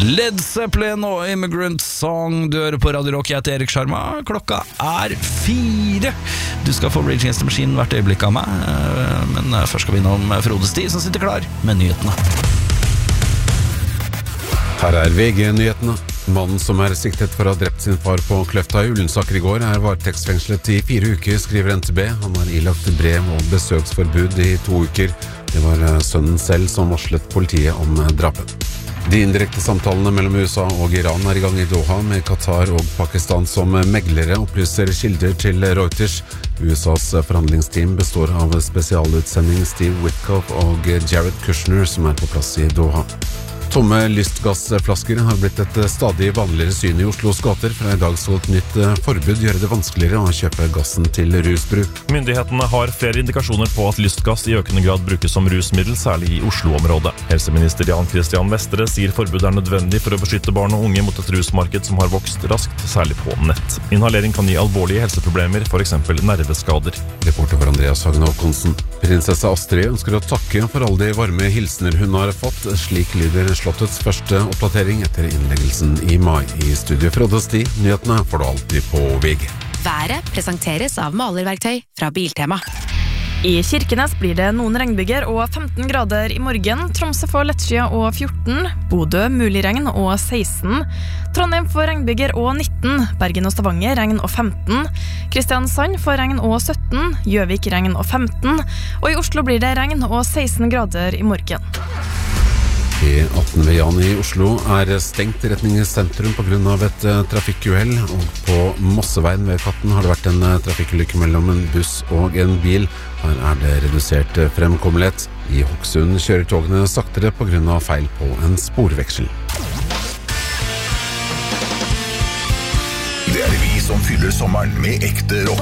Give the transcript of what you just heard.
Led Zeppelin og Immigrant Song. Du hører på Radio Rock, jeg heter Erik Sharma. Klokka 4. Du skal få Rage Against the Machine hvert øyeblikk av meg, men først skal vi innom Frode Sti, som sitter klar med nyhetene. Her VG-nyhetene. Mannen som siktet for å ha drept sin far på Kløfta i Ullensaker i går varetektsfengslet i 4 uker, skriver NTB. Han ilagt brev og besøksforbud i 2 uker. Det var sønnen selv som varslet politiet om drapet. De indirekte samtalene mellom USA og Iran i gang i Doha, med Qatar og Pakistan som meglere, opplyser kilder til Reuters. USAs forhandlingsteam består av spesialutsending Steve Witkoff og Jared Kushner, som på plass i Doha. Tomme lystgassflasker har blitt et stadig vanligere syn i Oslos gater. Fra i dag skal et nytt forbud gjøre det vanskeligere å kjøpe gassen til rusbruk. Myndighetene har flere indikasjoner på at lystgass i økende grad brukes som rusmiddel, særlig i Oslo-området. Helseminister Jan Christian Vestre sier forbud nødvendig for å beskytte barn og unge mot et rusmarked som har vokst raskt, særlig på nett. Inhalering kan gi alvorlige helseproblemer, for eksempel nerveskader. Reporter for Andreas Hagen Håkonsen. Prinsesse Astrid ønsker å takke for alle de varme hilsener hun har fått. Slik lyder Slottets første oppdatering etter innleggelsen i mai. I studio Frode Sti, nyhetene får du alltid på VG. Været presenteres av malerverktøy fra Biltema. I Kirkenes blir det noen regnbyger og 15 grader i morgen. Tromsø får lettskyet og 14. Bodø mulig regn og 16. Trondheim får regnbyger og 19. Bergen og Stavanger regn og 15. Kristiansand får regn og 17. Gjøvik regn og 15. Og i Oslo blir det regn og 16 grader i morgen. E18 ved Jan i Oslo stengt i retning sentrum på grunn av et trafikkuhell, og på Mosseveien ved Katten har det vært en trafikkulykke mellom en buss og en bil. Her det redusert fremkommelighet. I Hokksund kjører togene saktere på grunn av feil på en sporveksel. Det vi som fyller sommeren med ekte rock.